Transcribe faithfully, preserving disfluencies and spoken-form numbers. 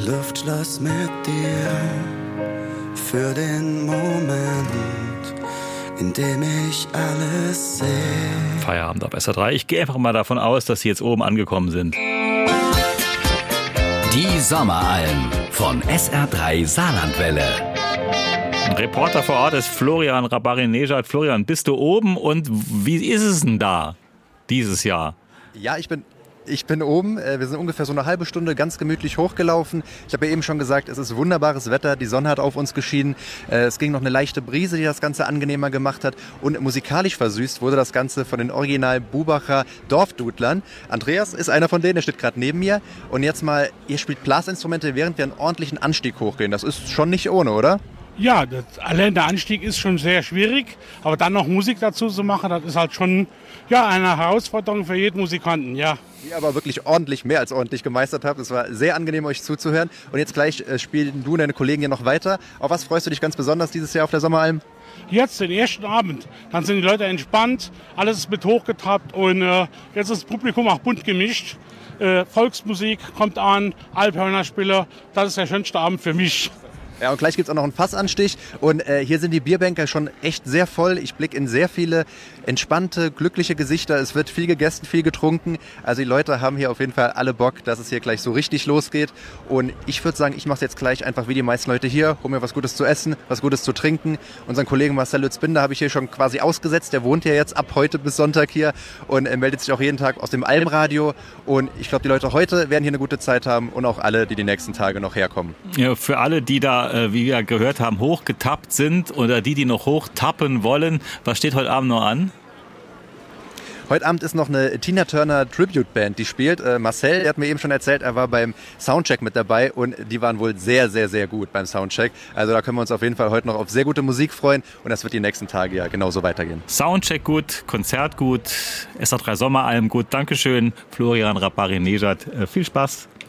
Luftschloss mit dir für den Moment, in dem ich alles sehe. Feierabend auf S R drei. Ich gehe einfach mal davon aus, dass Sie jetzt oben angekommen sind. Die Sommeralm von S R drei Saarlandwelle. Ein Reporter vor Ort ist Florian Rabbari-Nejad. Florian, bist du oben und wie ist es denn da dieses Jahr? Ja, ich bin... Ich bin oben, wir sind ungefähr so eine halbe Stunde ganz gemütlich hochgelaufen. Ich habe ja eben schon gesagt, es ist wunderbares Wetter, die Sonne hat auf uns geschienen. Es ging noch eine leichte Brise, die das Ganze angenehmer gemacht hat. Und musikalisch versüßt wurde das Ganze von den original Bubacher Dorfdudlern. Andreas ist einer von denen, der steht gerade neben mir. Und jetzt mal, ihr spielt Blasinstrumente, während wir einen ordentlichen Anstieg hochgehen. Das ist schon nicht ohne, oder? Ja, das, allein der Anstieg ist schon sehr schwierig, aber dann noch Musik dazu zu machen, das ist halt schon ja, eine Herausforderung für jeden Musikanten, ja. Die ihr aber wirklich ordentlich, mehr als ordentlich gemeistert habt. Es war sehr angenehm, euch zuzuhören. Und jetzt gleich äh, spielen du und deine Kollegen hier noch weiter. Auf was freust du dich ganz besonders dieses Jahr auf der Sommeralm? Jetzt, den ersten Abend, dann sind die Leute entspannt, alles ist mit hochgetappt und äh, jetzt ist das Publikum auch bunt gemischt. Äh, Volksmusik kommt an, Alphörnerspieler, das ist der schönste Abend für mich. Ja, und gleich gibt es auch noch einen Fassanstich. Und äh, hier sind die Bierbänke schon echt sehr voll. Ich blicke in sehr viele entspannte, glückliche Gesichter. Es wird viel gegessen, viel getrunken. Also die Leute haben hier auf jeden Fall alle Bock, dass es hier gleich so richtig losgeht. Und ich würde sagen, ich mache es jetzt gleich einfach wie die meisten Leute hier. Hol mir was Gutes zu essen, was Gutes zu trinken. Unseren Kollegen Marcel Lützbinder habe ich hier schon quasi ausgesetzt. Der wohnt ja jetzt ab heute bis Sonntag hier und äh, meldet sich auch jeden Tag aus dem Almradio. Und ich glaube, die Leute heute werden hier eine gute Zeit haben und auch alle, die die nächsten Tage noch herkommen. Ja, für alle, die da wie wir gehört haben, hochgetappt sind oder die, die noch hochtappen wollen. Was steht heute Abend noch an? Heute Abend ist noch eine Tina Turner Tribute Band, die spielt. Äh, Marcel, der hat mir eben schon erzählt, er war beim Soundcheck mit dabei und die waren wohl sehr, sehr, sehr gut beim Soundcheck. Also da können wir uns auf jeden Fall heute noch auf sehr gute Musik freuen und das wird die nächsten Tage ja genauso weitergehen. Soundcheck gut, Konzert gut, S R drei Sommeralm gut. Dankeschön, Florian Rabbari-Nejad. Äh, viel Spaß.